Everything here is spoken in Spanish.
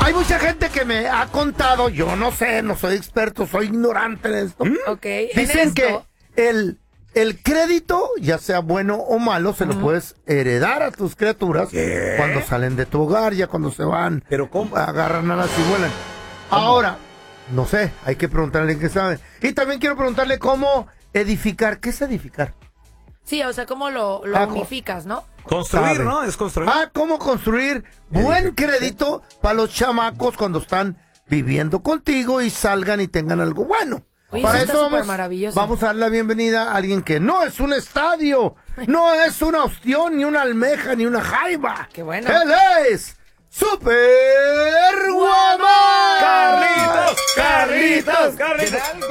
Hay mucha gente que me ha contado, yo no sé, no soy experto, soy ignorante en esto. Ok, Dicen que el crédito, ya sea bueno o malo, se lo puedes heredar a tus criaturas cuando salen de tu hogar, ya cuando se van. ¿Pero cómo? Agarran alas y vuelan. Ahora, no sé, hay que preguntarle qué sabe. Y también quiero preguntarle cómo edificar. ¿Qué es edificar? Sí, o sea, ¿cómo lo unificas, no? Construir, ¿Sabe? ¿no? Es construir. ¿Cómo construir buen crédito para los chamacos cuando están viviendo contigo y salgan y tengan algo bueno? Oye, Para eso eso está supermaravilloso. vamos a dar la bienvenida a alguien que no es un estadio, no es una ostión, ni una almeja, ni una jaiba. Qué bueno. Él es Super Guamán. Carlitos.